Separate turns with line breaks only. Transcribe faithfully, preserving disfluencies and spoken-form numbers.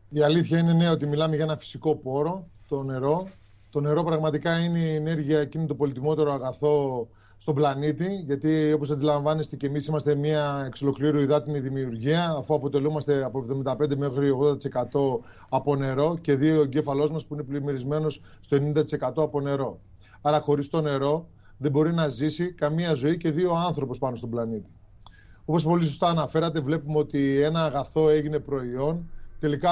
Η αλήθεια είναι, ναι, ότι μιλάμε για ένα φυσικό πόρο, το νερό. Το νερό πραγματικά είναι η ενέργεια, εκείνο το πολυτιμότερο αγαθό στον πλανήτη, γιατί όπως αντιλαμβάνεστε και εμείς είμαστε μια εξ ολοκλήρου υδάτινη δημιουργία, αφού αποτελούμαστε από εβδομήντα πέντε μέχρι ογδόντα τοις εκατό από νερό και δύο ο εγκέφαλός μας που είναι πλημμυρισμένος στο ενενήντα τοις εκατό από νερό. Άρα χωρίς το νερό δεν μπορεί να ζήσει καμία ζωή και δύο άνθρωπος πάνω στον πλανήτη. Όπως πολύ σωστά αναφέρατε, βλέπουμε ότι ένα αγαθό έγινε προϊόν. Τελικά